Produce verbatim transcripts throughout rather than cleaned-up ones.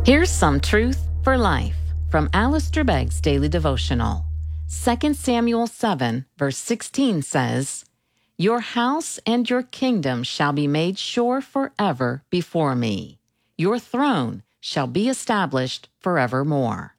Here's some truth for life from Alistair Begg's Daily Devotional. Second Samuel seven, verse sixteen says, "Your house and your kingdom shall be made sure forever before me. Your throne shall be established forevermore."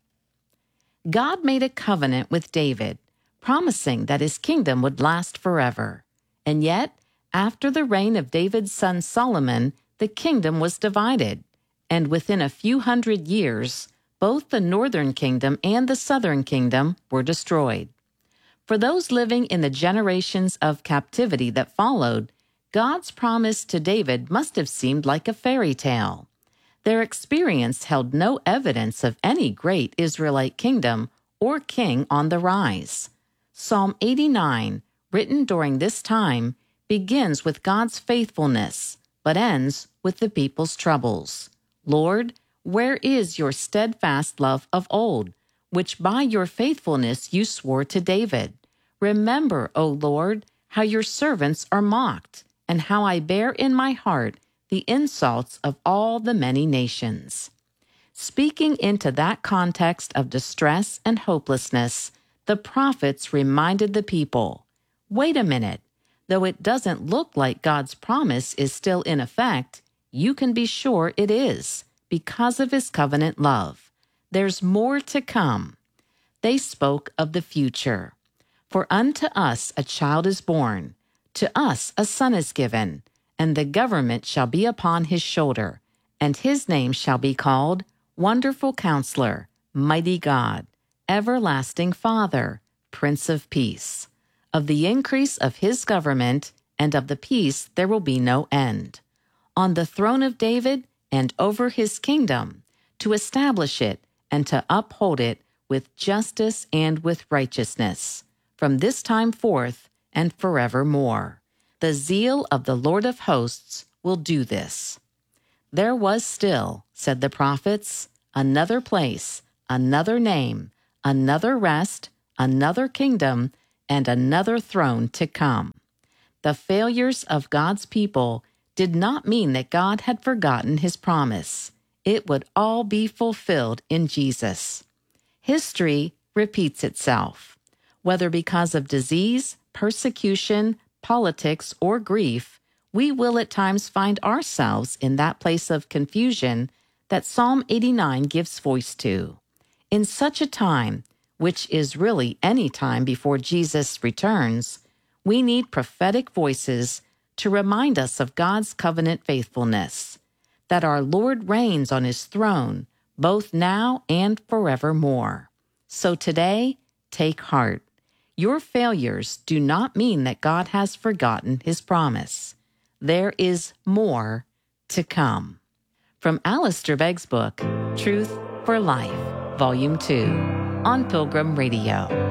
God made a covenant with David, promising that his kingdom would last forever. And yet, after the reign of David's son Solomon, the kingdom was divided. And within a few hundred years, both the northern kingdom and the southern kingdom were destroyed. For those living in the generations of captivity that followed, God's promise to David must have seemed like a fairy tale. Their experience held no evidence of any great Israelite kingdom or king on the rise. Psalm eighty-nine, written during this time, begins with God's faithfulness, but ends with the people's troubles. Lord, where is your steadfast love of old, which by your faithfulness you swore to David? Remember, O Lord, how your servants are mocked, and how I bear in my heart the insults of all the many nations. Speaking into that context of distress and hopelessness, the prophets reminded the people, wait a minute, though it doesn't look like God's promise is still in effect, you can be sure it is, because of his covenant love. There's more to come. They spoke of the future. For unto us a child is born, to us a son is given, and the government shall be upon his shoulder, and his name shall be called Wonderful Counselor, Mighty God, Everlasting Father, Prince of Peace. Of the increase of his government and of the peace there will be no end. On the throne of David and over his kingdom, to establish it and to uphold it with justice and with righteousness, from this time forth and forevermore. The zeal of the Lord of hosts will do this. There was still, said the prophets, another place, another name, another rest, another kingdom, and another throne to come. The failures of God's people did not mean that God had forgotten his promise. It would all be fulfilled in Jesus. History repeats itself. Whether because of disease, persecution, politics, or grief, we will at times find ourselves in that place of confusion that Psalm eighty-nine gives voice to. In such a time, which is really any time before Jesus returns, we need prophetic voices to remind us of God's covenant faithfulness, that our Lord reigns on his throne, both now and forevermore. So today, take heart. Your failures do not mean that God has forgotten his promise. There is more to come. From Alistair Begg's book, Truth for Life, Volume two, on Pilgrim Radio.